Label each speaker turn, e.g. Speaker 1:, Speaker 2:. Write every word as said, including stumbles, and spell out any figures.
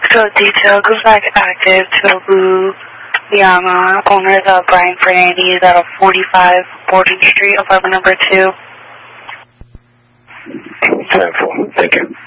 Speaker 1: So detail goes back active to Abu Yama, owners of Brian Fernandez out of forty-five Borden Street, apartment number two.
Speaker 2: ten four. Thank you.